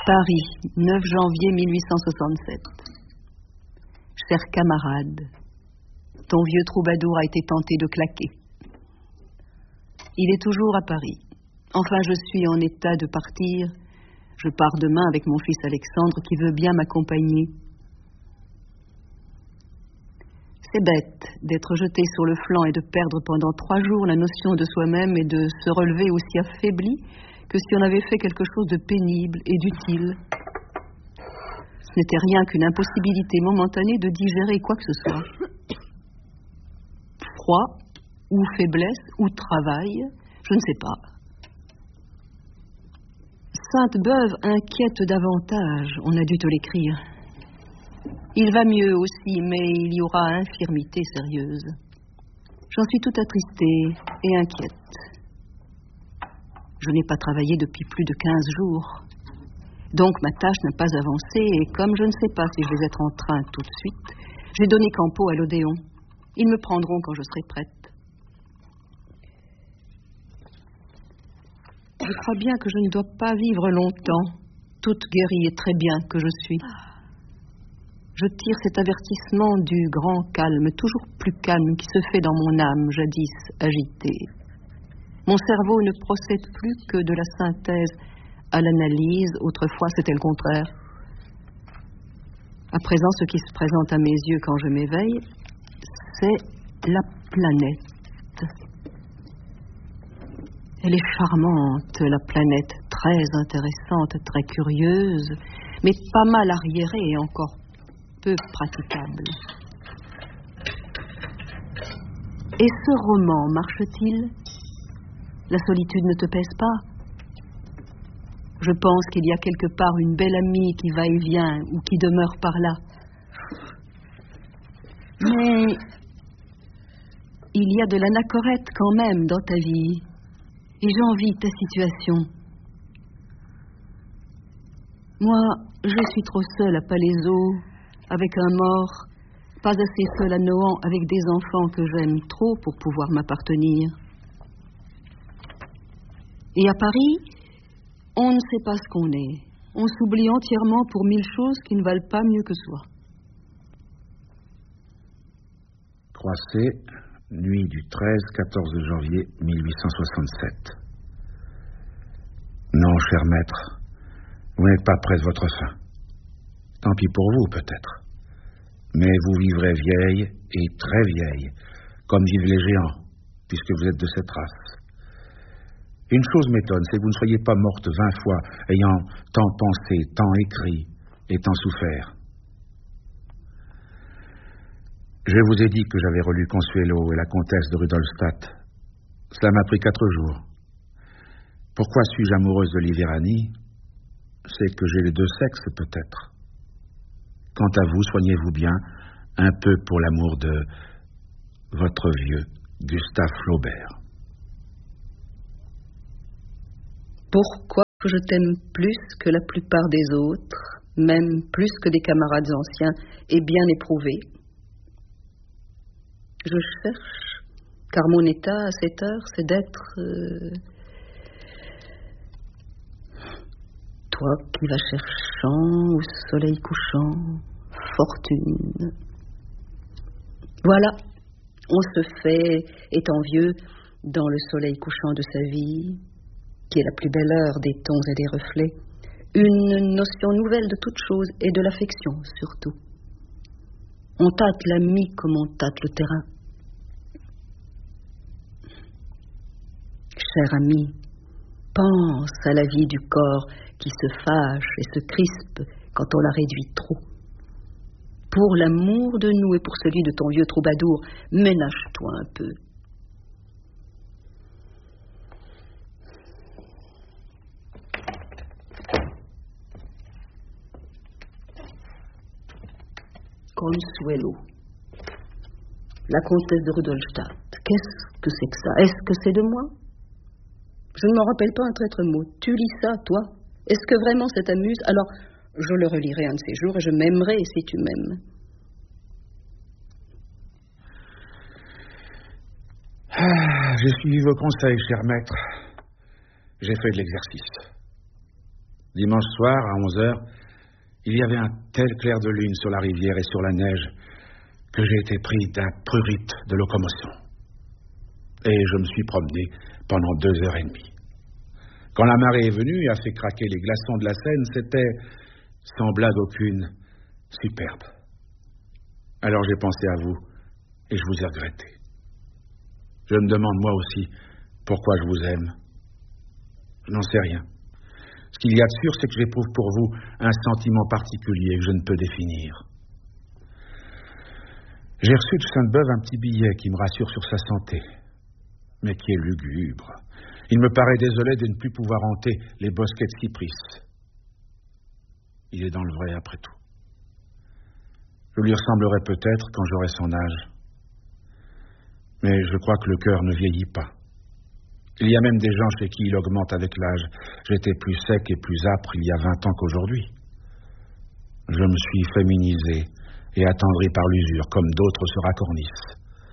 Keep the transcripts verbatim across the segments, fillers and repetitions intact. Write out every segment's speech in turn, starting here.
Paris, neuf janvier mille huit cent soixante-sept. Cher camarade, ton vieux troubadour a été tenté de claquer. Il est toujours à Paris. Enfin, je suis en état de partir. Je pars demain avec mon fils Alexandre qui veut bien m'accompagner. C'est bête d'être jeté sur le flanc et de perdre pendant trois jours la notion de soi-même et de se relever aussi affaibli que si on avait fait quelque chose de pénible et d'utile. Ce n'était rien qu'une impossibilité momentanée de digérer quoi que ce soit. Froid, ou faiblesse, ou travail, je ne sais pas. Sainte-Beuve inquiète davantage, on a dû te l'écrire. Il va mieux aussi, mais il y aura infirmité sérieuse. J'en suis tout attristée et inquiète. Je n'ai pas travaillé depuis plus de quinze jours. Donc ma tâche n'a pas avancé et comme je ne sais pas si je vais être en train tout de suite, j'ai donné campo à l'Odéon. Ils me prendront quand je serai prête. Je crois bien que je ne dois pas vivre longtemps, toute guérie et très bien que je suis. Je tire cet avertissement du grand calme, toujours plus calme, qui se fait dans mon âme, jadis agitée. Mon cerveau ne procède plus que de la synthèse à l'analyse, autrefois c'était le contraire. À présent, ce qui se présente à mes yeux quand je m'éveille, c'est la planète. Elle est charmante, la planète, très intéressante, très curieuse, mais pas mal arriérée et encore peu praticable. Et ce roman marche-t-il? La solitude ne te pèse pas? Je pense qu'il y a quelque part une belle amie qui va et vient ou qui demeure par là. Mais il y a de l'anachorète quand même dans ta vie. Et j'envie ta situation. Moi, je suis trop seule à Palaiseau, avec un mort, pas assez seule à Nohant, avec des enfants que j'aime trop pour pouvoir m'appartenir. Et à Paris, on ne sait pas ce qu'on est. On s'oublie entièrement pour mille choses qui ne valent pas mieux que soi. trois C, nuit du treize quatorze janvier mille huit cent soixante-sept. Non, cher maître, vous n'êtes pas près de votre fin. Tant pis pour vous, peut-être. Mais vous vivrez vieille et très vieille, comme vivent les géants, puisque vous êtes de cette race. Une chose m'étonne, c'est que vous ne soyez pas morte vingt fois, ayant tant pensé, tant écrit et tant souffert. Je vous ai dit que j'avais relu Consuelo et la comtesse de Rudolstadt. Cela m'a pris quatre jours. Pourquoi suis-je amoureuse de Liverani? C'est que j'ai les deux sexes, peut-être. Quant à vous, soignez-vous bien, un peu pour l'amour de votre vieux Gustave Flaubert. Pourquoi je t'aime plus que la plupart des autres, même plus que des camarades anciens et bien éprouvés? Je cherche, car mon état à cette heure, c'est d'être... Euh, toi qui vas cherchant au soleil couchant, fortune. Voilà, on se fait, étant vieux, dans le soleil couchant de sa vie, qui est la plus belle heure des tons et des reflets, une notion nouvelle de toute chose et de l'affection surtout. On tâte l'ami comme on tâte le terrain. Cher ami, pense à la vie du corps qui se fâche et se crispe quand on la réduit trop. Pour l'amour de nous et pour celui de ton vieux troubadour, ménage-toi un peu. Consuelo, la comtesse de Rudolstadt. Qu'est-ce que c'est que ça? Est-ce que c'est de moi? Je ne m'en rappelle pas un traître mot. Tu lis ça, toi? Est-ce que vraiment ça t'amuse? Alors, je le relirai un de ces jours et je m'aimerai si tu m'aimes. Ah, j'ai suivi vos conseils, cher maître. J'ai fait de l'exercice. Dimanche soir, à onze heures, il y avait un tel clair de lune sur la rivière et sur la neige que j'ai été pris d'un prurit de locomotion. Et je me suis promené pendant deux heures et demie. Quand la marée est venue et a fait craquer les glaçons de la Seine, c'était, sans blague aucune, superbe. Alors j'ai pensé à vous et je vous ai regretté. Je me demande moi aussi pourquoi je vous aime. Je n'en sais rien. Ce qu'il y a de sûr, c'est que j'éprouve pour vous un sentiment particulier que je ne peux définir. J'ai reçu de Sainte-Beuve un petit billet qui me rassure sur sa santé, mais qui est lugubre. Il me paraît désolé de ne plus pouvoir hanter les bosquets de cypris. Il est dans le vrai après tout. Je lui ressemblerai peut-être quand j'aurai son âge. Mais je crois que le cœur ne vieillit pas. Il y a même des gens chez qui il augmente avec l'âge. J'étais plus sec et plus âpre il y a vingt ans qu'aujourd'hui. Je me suis féminisé et attendri par l'usure, comme d'autres se racornissent.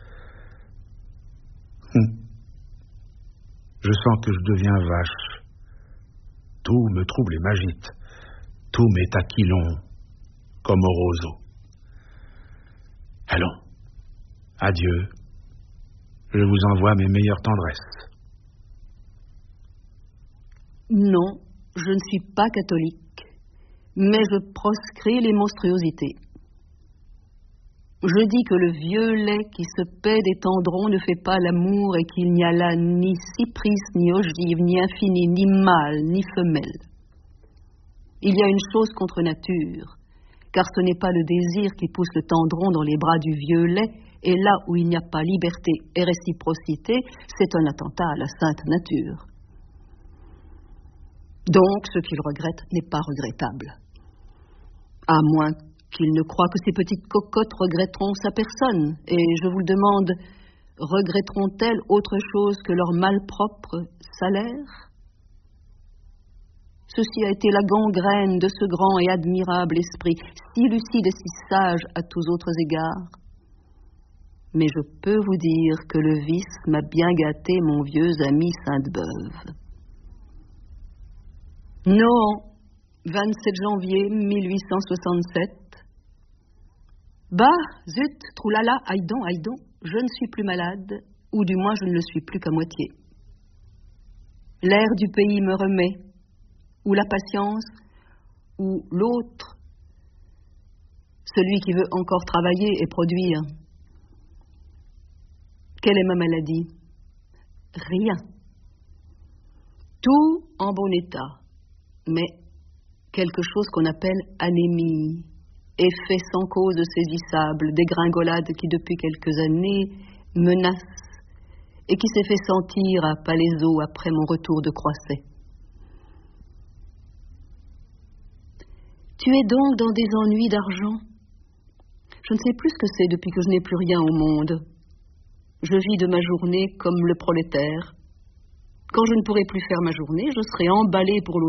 Hum. Je sens que je deviens vache. Tout me trouble et m'agite. Tout m'est aquilon, comme au roseau. Allons, adieu. Je vous envoie mes meilleures tendresses. Non, je ne suis pas catholique, mais je proscris les monstruosités. Je dis que le vieux lait qui se paie des tendrons ne fait pas l'amour et qu'il n'y a là ni cypris, ni ogive, ni infini, ni mâle, ni femelle. Il y a une chose contre nature, car ce n'est pas le désir qui pousse le tendron dans les bras du vieux lait, et là où il n'y a pas liberté et réciprocité, c'est un attentat à la sainte nature. Donc, ce qu'il regrette n'est pas regrettable. À moins qu'il ne croit que ces petites cocottes regretteront sa personne. Et je vous le demande, regretteront-elles autre chose que leur malpropre salaire? Ceci a été la gangrène de ce grand et admirable esprit, si lucide et si sage à tous autres égards. Mais je peux vous dire que le vice m'a bien gâté mon vieux ami Sainte-Beuve. Non, vingt-sept janvier mille huit cent soixante-sept. Bah, zut, troulala, aïdon, aïdon, je ne suis plus malade, ou du moins je ne le suis plus qu'à moitié. L'air du pays me remet, ou la patience, ou l'autre, celui qui veut encore travailler et produire. Quelle est ma maladie? Rien. Tout en bon état, mais quelque chose qu'on appelle anémie. Effet sans cause saisissable, dégringolade qui depuis quelques années menace et qui s'est fait sentir à Palaiseau après mon retour de Croisset. Tu es donc dans des ennuis d'argent? Je ne sais plus ce que c'est depuis que je n'ai plus rien au monde. Je vis de ma journée comme le prolétaire. Quand je ne pourrai plus faire ma journée, je serai emballé pour l'autre.